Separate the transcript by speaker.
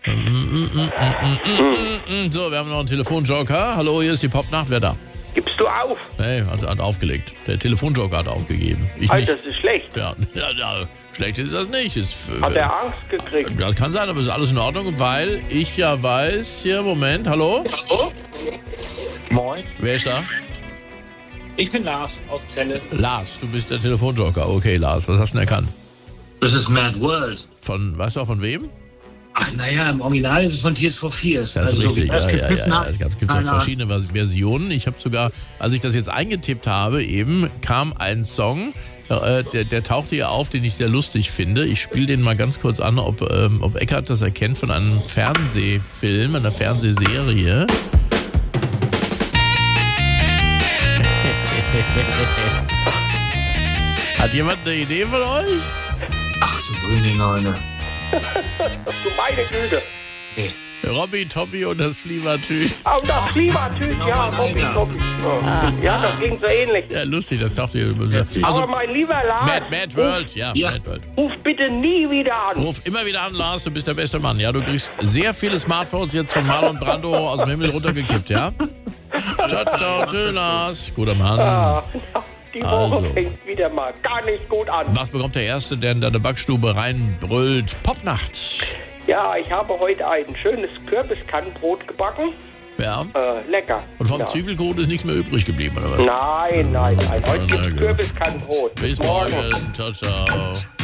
Speaker 1: So, wir haben noch einen Telefonjoker. Hallo, hier ist die Popnacht. Wer da?
Speaker 2: Gibst du auf?
Speaker 1: Nee, hat aufgelegt. Der Telefonjoker hat aufgegeben. Ich
Speaker 2: Alter,
Speaker 1: nicht.
Speaker 2: das ist schlecht.
Speaker 1: Ja, schlecht ist das nicht.
Speaker 2: Hat er Angst gekriegt?
Speaker 1: Das kann sein, aber ist alles in Ordnung, weil ich ja weiß, hier, Moment, hallo?
Speaker 3: Hallo? Moin.
Speaker 1: Wer ist da?
Speaker 3: Ich bin Lars aus Celle.
Speaker 1: Lars, du bist der Telefonjoker. Okay, Lars, was hast du denn erkannt?
Speaker 3: Das ist Mad World.
Speaker 1: Weißt du auch von wem?
Speaker 3: Ach naja, im Original ist es von Tears for Fears.
Speaker 1: Das ist richtig,
Speaker 3: so
Speaker 1: ja. Es gibt ja verschiedene Versionen. Ich habe sogar, als ich das jetzt eingetippt habe, eben kam ein Song, der tauchte ja auf, den ich sehr lustig finde. Ich spiele den mal ganz kurz an, ob Eckart das erkennt von einem Fernsehfilm, einer Fernsehserie. Hat jemand eine Idee von euch?
Speaker 3: Ach du grüne Neune.
Speaker 2: Du meine Güte.
Speaker 3: Nee.
Speaker 1: Robby, Toppi und das Fliebertüt.
Speaker 2: Oh, das Klimatüt, ja, Robby. Ja, das ging so ähnlich.
Speaker 1: Ja, lustig, das tauchte hier.
Speaker 2: Aber mein lieber Lars,
Speaker 1: Mad World, ja, Mad World.
Speaker 2: ruf bitte nie wieder an.
Speaker 1: Ruf immer wieder an, Lars, du bist der beste Mann. Ja, du kriegst sehr viele Smartphones jetzt von Marlon Brando aus dem Himmel runtergekippt, ja? Ciao, ciao, tschüss, Lars. Guter Mann.
Speaker 2: Ah, die Woche
Speaker 1: Also.
Speaker 2: fängt wieder mal gar nicht gut an.
Speaker 1: Was bekommt der Erste, der in deine Backstube reinbrüllt? Popnacht.
Speaker 2: Ja, ich habe heute ein schönes Kürbiskannenbrot gebacken.
Speaker 1: Ja.
Speaker 2: Lecker.
Speaker 1: Und vom
Speaker 2: ja.
Speaker 1: Zwiebelkuchen ist nichts mehr übrig geblieben, oder was?
Speaker 2: Nein. Heute
Speaker 1: Na
Speaker 2: gibt
Speaker 1: gut.
Speaker 2: es Kürbiskannenbrot.
Speaker 1: Bis morgen. Ciao, ciao.